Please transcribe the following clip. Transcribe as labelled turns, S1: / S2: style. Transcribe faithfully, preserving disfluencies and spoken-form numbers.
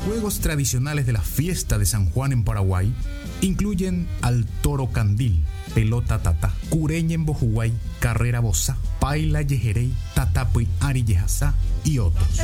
S1: juegos tradicionales de la fiesta de San Juan en Paraguay incluyen al toro candil, pelota tata, cureña en Bojuguay, carrera bozá, paila yejerey, tatapui ari yejazá y otros.